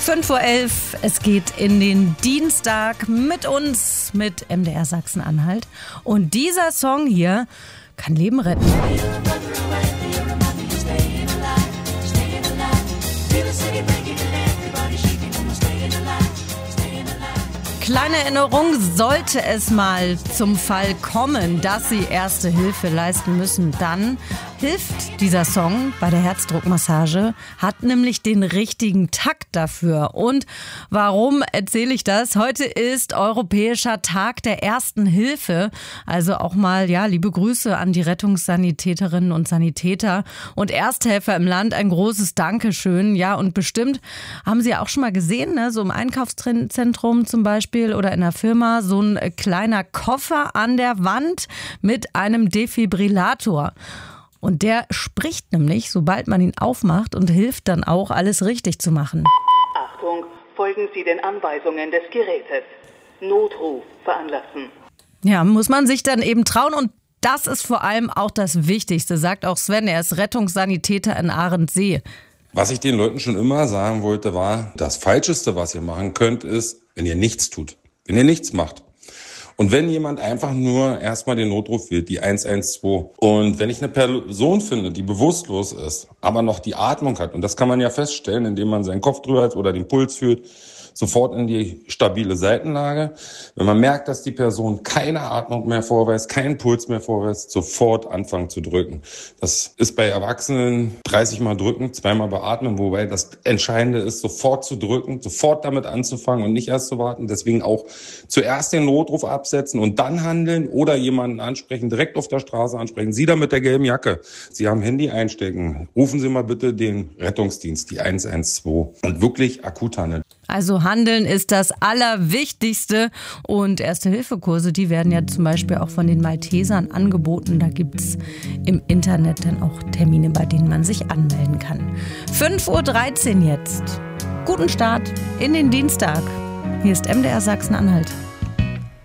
5:11 Uhr, es geht in den Dienstag mit uns, mit MDR Sachsen-Anhalt. Und dieser Song hier kann Leben retten. Kleine Erinnerung, sollte es mal zum Fall kommen, dass Sie Erste Hilfe leisten müssen, dann hilft dieser Song bei der Herzdruckmassage, hat nämlich den richtigen Takt dafür. Und warum erzähle ich das? Heute ist Europäischer Tag der Ersten Hilfe. Also auch mal, ja, liebe Grüße an die Rettungssanitäterinnen und Sanitäter und Ersthelfer im Land. Ein großes Dankeschön. Ja, und bestimmt haben Sie auch schon mal gesehen, ne, so im Einkaufszentrum zum Beispiel oder in der Firma, so ein kleiner Koffer an der Wand mit einem Defibrillator. Und der spricht nämlich, sobald man ihn aufmacht, und hilft dann auch, alles richtig zu machen. Achtung, folgen Sie den Anweisungen des Gerätes. Notruf veranlassen. Ja, muss man sich dann eben trauen, und das ist vor allem auch das Wichtigste, sagt auch Sven, er ist Rettungssanitäter in Ahrensee. Was ich den Leuten schon immer sagen wollte, war, das Falscheste, was ihr machen könnt, ist, wenn ihr nichts tut, wenn ihr nichts macht. Und wenn jemand einfach nur erstmal den Notruf wählt, die 112. Und wenn ich eine Person finde, die bewusstlos ist, aber noch die Atmung hat, und das kann man ja feststellen, indem man seinen Kopf drüber hat oder den Puls fühlt, sofort in die stabile Seitenlage. Wenn man merkt, dass die Person keine Atmung mehr vorweist, keinen Puls mehr vorweist, sofort anfangen zu drücken. Das ist bei Erwachsenen 30 Mal drücken, 2-mal beatmen, wobei das Entscheidende ist, sofort zu drücken, sofort damit anzufangen und nicht erst zu warten. Deswegen auch zuerst den Notruf absetzen und dann handeln oder jemanden ansprechen, direkt auf der Straße ansprechen. Sie da mit der gelben Jacke. Sie haben Handy einstecken. Rufen Sie mal bitte den Rettungsdienst, die 112, und wirklich akut handeln. Also Handeln ist das Allerwichtigste, und Erste-Hilfe-Kurse, die werden ja zum Beispiel auch von den Maltesern angeboten. Da gibt es im Internet dann auch Termine, bei denen man sich anmelden kann. 5:13 Uhr jetzt. Guten Start in den Dienstag. Hier ist MDR Sachsen-Anhalt.